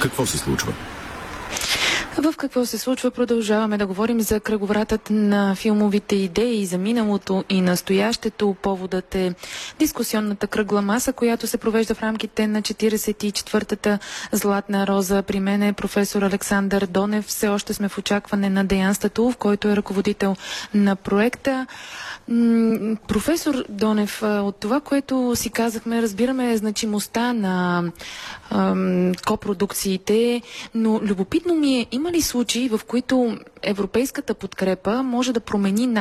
Какво се случва? В какво се случва? Продължаваме да говорим за кръговратът на филмовите идеи, за миналото и настоящето. Поводът е дискусионната кръгла маса, която се провежда в рамките на 44-та Златна роза. При мен е професор Александър Донев. Все още сме в очакване на Деян Статулов, който е ръководител на проекта. Професор Донев, от това, което си казахме, разбираме значимостта на копродукциите, но любопитно ми е, има ли случаи, в които европейската подкрепа може да промени